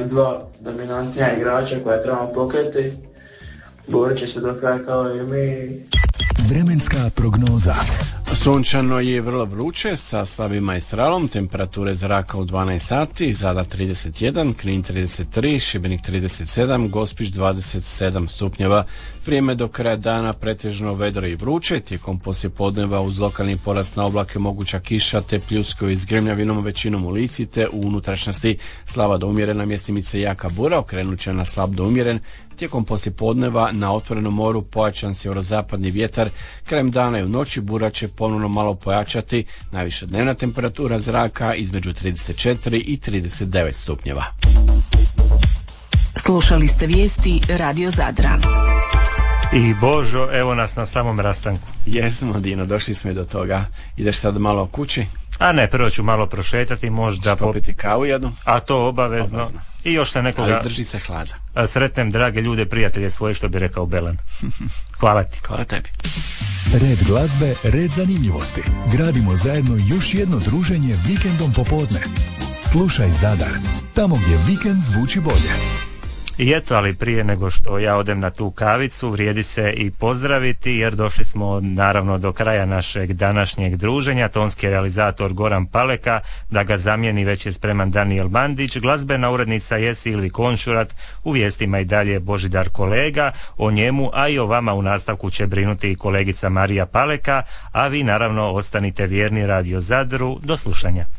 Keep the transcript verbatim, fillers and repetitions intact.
dva dominantnija igrača koja trebamo pokriti. Borit će se do kraja kao i mi. Vremenska prognoza. Sunčano je vrlo vruće sa slabim maestralom, temperature zraka u dvanaest sati, Zadar trideset jedan, Knin trideset tri, Šibenik trideset sedam, Gospić dvadeset sedam stupnjeva. Vrijeme do kraja dana pretežno vedro i vruće, tijekom poslijepodneva uz lokalni porast na oblake moguća kiša te pljuskovi s grmljavinom većinom u Lici te u unutrašnjosti. Slaba do umjerena, mjestimice jaka bura, okrenut će na slab do umjeren. Tijekom poslijepodneva na otvorenom moru pojačan sjeverozapadni vjetar, krajem dana i u noći bura će ponovno malo pojačati, najviša dnevna temperatura zraka između trideset četiri i trideset devet stupnjeva. Slušali ste vijesti Radio Zadra. I Božo, evo nas na samom rastanku. Jesmo, Dino, došli smo i do toga. Ideš sad malo kući? A ne, prvo ću malo prošetati, možda popiti kavu jednu. A to obavezno. obavezno. I još se nekoga... Ali drži se hlada. Sretnem drage ljude, prijatelje svoje, što bi rekao Belan. Hvala ti. Hvala tebi. Red glazbe, red zanimljivosti. Gradimo zajedno još jedno druženje vikendom popodne. Slušaj Zadar, tamo gdje vikend zvuči bolje. I eto, ali prije nego što ja odem na tu kavicu, vrijedi se i pozdraviti, jer došli smo naravno do kraja našeg današnjeg druženja. Tonski realizator Goran Paleka, da ga zamijeni već je spreman Daniel Mandić, glazbena urednica je Silvi Konšurat, u vijestima i dalje Božidar Kolega, o njemu, a i o vama u nastavku će brinuti i kolegica Marija Paleka, a vi naravno ostanite vjerni Radio Zadru. Do slušanja.